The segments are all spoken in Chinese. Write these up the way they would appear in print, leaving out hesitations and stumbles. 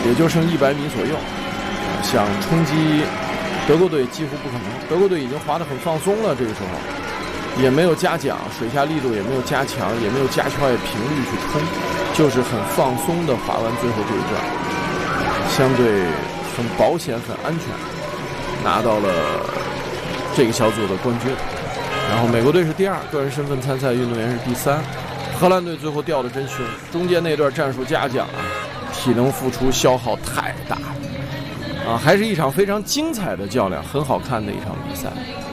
也就剩100米左右，想冲击德国队几乎不可能。德国队已经滑得很放松了，这个时候也没有加桨，水下力度也没有加强，也没有加快频率去冲，就是很放松的滑完最后这一段，相对很保险、很安全，拿到了这个小组的冠军。然后美国队是第2，个人身份参赛运动员是第3。荷兰队最后掉的真凶，中间那段战术加桨啊，体能付出消耗太大了啊，还是一场非常精彩的较量，很好看的一场比赛。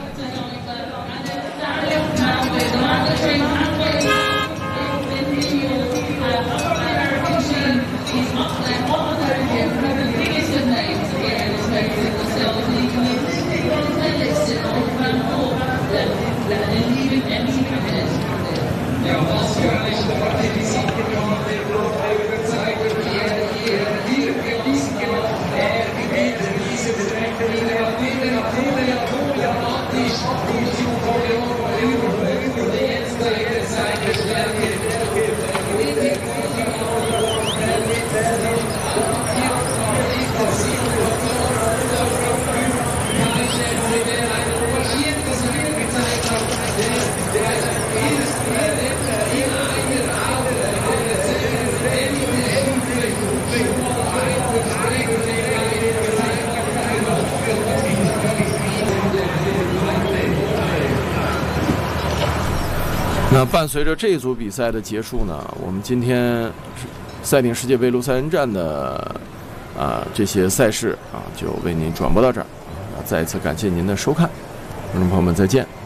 那伴随着这组比赛的结束呢，我们今天赛艇世界杯卢塞恩站的这些赛事啊，就为您转播到这儿。再一次感谢您的收看，观众朋友们再见。